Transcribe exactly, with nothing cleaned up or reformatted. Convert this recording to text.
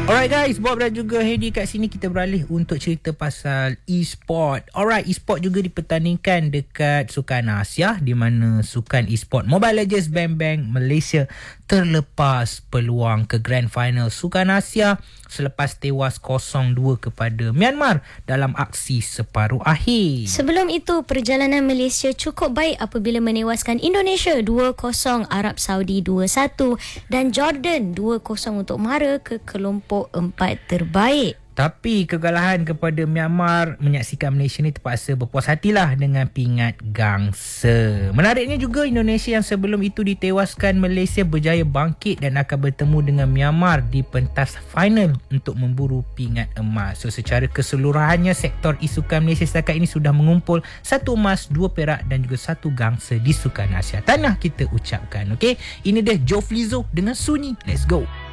Alright guys, Bob dan juga Hedi kat sini. Kita beralih untuk cerita pasal e-sport. Alright, e-sport juga dipertandingkan dekat Sukan Asia, di mana Sukan e-sport Mobile Legends Bang Bang Malaysia terlepas peluang ke Grand Final Sukan Asia selepas tewas kosong dua kepada Myanmar dalam aksi separuh akhir. Sebelum itu, perjalanan Malaysia cukup baik apabila menewaskan Indonesia dua kosong, Arab Saudi dua satu dan Jordan dua kosong untuk mara ke kelompok empat terbaik. Tapi kegalahan kepada Myanmar menyaksikan Malaysia ni terpaksa berpuas hatilah dengan pingat gangsa. Menariknya juga, Indonesia yang sebelum itu ditewaskan Malaysia berjaya bangkit dan akan bertemu dengan Myanmar di pentas final untuk memburu pingat emas. So secara keseluruhannya, sektor e-sukan Malaysia setakat ini sudah mengumpul satu emas, dua perak dan juga satu gangsa di Sukan Asia. Tanah kita ucapkan, okey? Ini dia Joe Flizzo dengan Sunyi. Let's go.